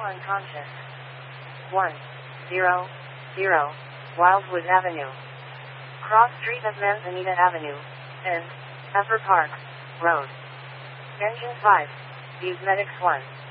unconscious. 100 Wildwood Avenue. Cross Street of Manzanita Avenue, and Upper Park Road. Engine 5. Use Medics 1.